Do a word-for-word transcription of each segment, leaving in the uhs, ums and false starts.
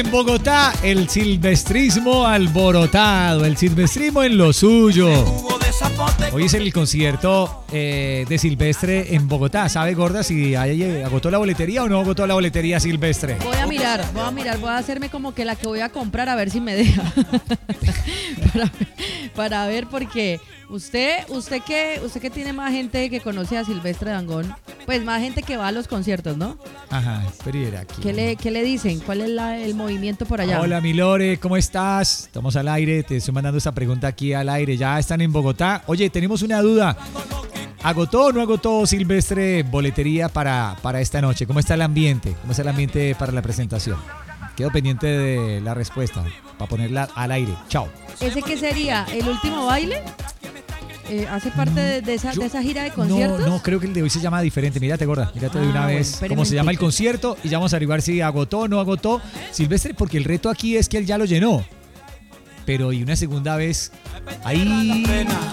En Bogotá, el silvestrismo alborotado, el silvestrismo en lo suyo. Hoy es el concierto eh, de Silvestre en Bogotá. ¿Sabe, Gorda, si hay, agotó la boletería o no agotó la boletería Silvestre? Voy a mirar, voy a mirar, voy a hacerme como que la que voy a comprar a ver si me deja. para, para ver, porque usted, usted que, usted que tiene más gente que conoce a Silvestre Dangond, pues más gente que va a los conciertos, ¿no? Ajá, espera aquí. ¿Qué le, qué le dicen? ¿Cuál es la, el movimiento por allá? Hola, mi Lore, ¿cómo estás? Estamos al aire, te estoy mandando esta pregunta aquí al aire. Ya están en Bogotá. Oye, tenemos una duda. ¿Agotó o no agotó Silvestre boletería para, para esta noche? ¿Cómo está el ambiente? ¿Cómo está el ambiente para la presentación? Quedo pendiente de la respuesta para ponerla al aire. Chao. ¿Ese qué sería? ¿El último baile? Eh, ¿Hace parte de, de, esa, Yo, de esa gira de conciertos? No, no, creo que el de hoy se llama diferente. Mírate, Gorda, mírate ah, de una bueno, vez cómo se llama el concierto y ya vamos a averiguar si agotó o no agotó Silvestre, porque el reto aquí es que él ya lo llenó. Pero y una segunda vez, ahí...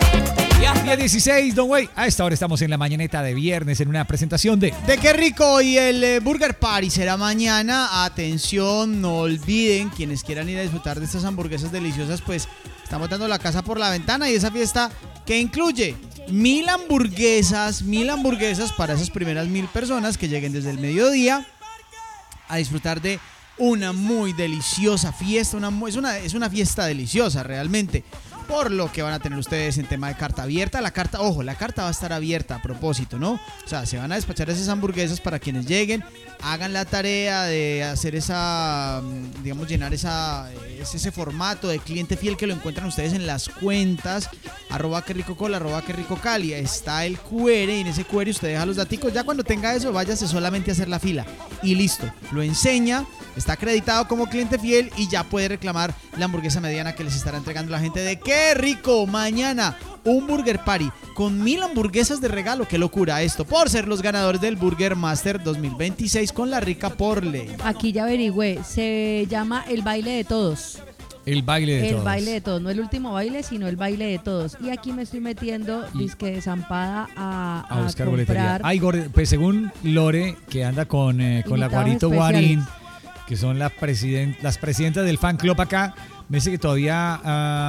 diez dieciséis, Don Way. A esta hora estamos en la mañaneta de viernes en una presentación de... De Qué Rico, y el eh, Burger Party será mañana. Atención, no olviden, quienes quieran ir a disfrutar de estas hamburguesas deliciosas, pues estamos dando la casa por la ventana, y esa fiesta que incluye mil hamburguesas, mil hamburguesas para esas primeras mil personas que lleguen desde el mediodía a disfrutar de una muy deliciosa fiesta. Una, es, una, es una fiesta deliciosa realmente, por lo que van a tener ustedes en tema de carta abierta. La carta, ojo, la carta va a estar abierta a propósito, ¿no? O sea, se van a despachar esas hamburguesas para quienes lleguen, hagan la tarea de hacer esa, digamos, llenar esa, ese, ese formato de cliente fiel que lo encuentran ustedes en las cuentas, arroba que rico cola, arroba que rico cali. Está el Q R, y en ese Q R usted deja los daticos. Ya cuando tenga eso, váyase solamente a hacer la fila y listo, lo enseña, está acreditado como cliente fiel y ya puede reclamar la hamburguesa mediana que les estará entregando la gente de Qué Rico. Mañana un Burger Party con mil hamburguesas de regalo. Qué locura esto, por ser los ganadores del Burger Master dos mil veintiséis con la rica por ley. Aquí ya averigüé, se llama El Baile de Todos. El baile de el todos. El baile de todos, no el último baile, sino el baile de todos. Y aquí me estoy metiendo, disque de zampada a, a buscar a boletería. Ay, Gorda, pues según Lore, que anda con, eh, con la Guarito Guarín, que son la presiden- las presidentas del fan club acá, me dice que todavía...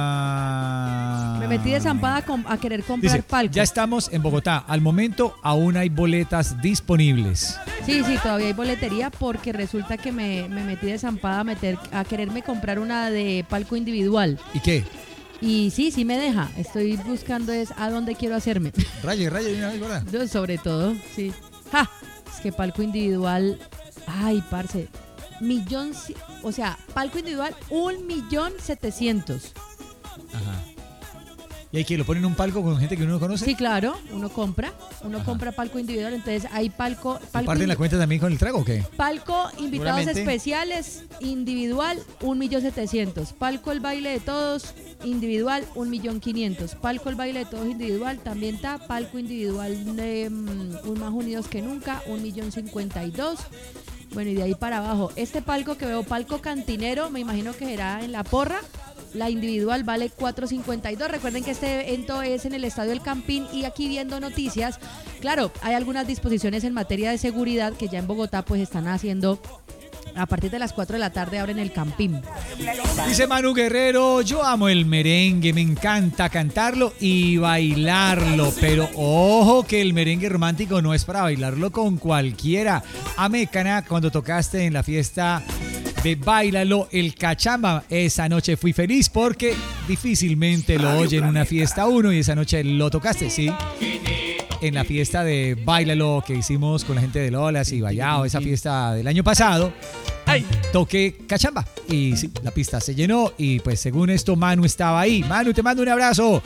Uh, me metí de zampada a, a querer comprar dice, palco. Ya estamos en Bogotá. Al momento aún hay boletas disponibles. Sí, sí, todavía hay boletería, porque resulta que me, me metí de zampada a, meter, a quererme comprar una de palco individual. ¿Y qué? Y sí, sí me deja. Estoy buscando es a dónde quiero hacerme. Raye, raye, una vez, ¿verdad? Yo, sobre todo, sí. ¡Ja! Es que palco individual... Ay, parce... Millón, o sea, palco individual, un millón setecientos. Ajá. ¿Y hay que lo ponen en un palco con gente que uno no conoce? Sí, claro, uno compra, uno Ajá. compra palco individual, entonces hay palco... palco ¿Parten la cuenta también con el trago o qué? Palco invitados especiales, individual, un millón setecientos. Palco el baile de todos, individual, un millón quinientos. Palco el baile de todos, individual, también está. Palco individual de um, un más unidos que nunca, un millón cincuenta y dos. Bueno, y de ahí para abajo, este palco que veo, palco cantinero, me imagino que será en La Porra. La individual vale cuatro cincuenta y dos. Recuerden que este evento es en el Estadio El Campín. Y aquí viendo noticias, claro, hay algunas disposiciones en materia de seguridad que ya en Bogotá pues están haciendo a partir de las cuatro de la tarde ahora en el Campín. Dice Manu Guerrero, yo amo el merengue, me encanta cantarlo y bailarlo, pero ojo que el merengue romántico no es para bailarlo con cualquiera. Amecana, cuando tocaste en la fiesta de Báilalo el Cachamba, esa noche fui feliz porque difícilmente lo oye en una fiesta uno, y esa noche lo tocaste, ¿sí? En la fiesta de Báilalo que hicimos con la gente de Lolas y Vallado, esa fiesta del año pasado, ¡ay! Toqué cachamba y sí, la pista se llenó y pues según esto Manu estaba ahí. Manu, te mando un abrazo.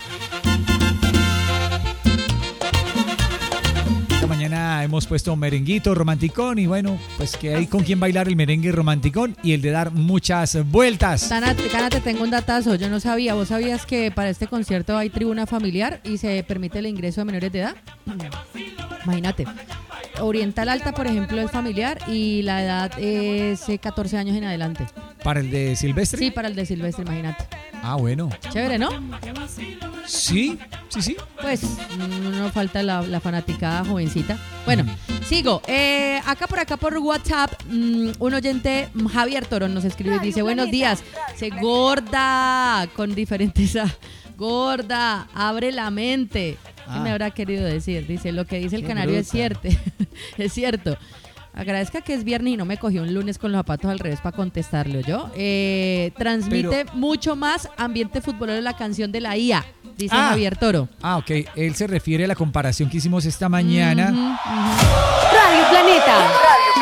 Esta mañana hemos puesto merenguito romanticón y bueno, pues que hay con quien bailar el merengue romanticón y el de dar muchas vueltas. Tana, Tana, te tengo un datazo, yo no sabía, ¿vos sabías que para este concierto hay tribuna familiar y se permite el ingreso de menores de edad? Imagínate. Oriental Alta, por ejemplo, es familiar y la edad es catorce años en adelante. ¿Para el de Silvestre? Sí, para el de Silvestre, imagínate. Ah, bueno. Chévere, ¿no? Sí, sí, sí. Pues no nos falta la, la fanaticada jovencita. Bueno, mm. sigo. Eh, acá por acá por WhatsApp, mmm, un oyente, Javier Torón, nos escribe y dice, buenos días. Se gorda con diferentes... Gorda, abre la mente. ¿Qué ah. me habrá querido decir? Dice, lo que dice el canario bruta. es cierto. Es cierto. Agradezca que es viernes y no me cogió un lunes con los zapatos al revés para contestarle, ¿yo? Eh, transmite Pero... mucho más ambiente futbolero la canción de la I A, dice ah. Javier Toro. Ah, ok. Él se refiere a la comparación que hicimos esta mañana. Uh-huh, uh-huh. Radio Planeta.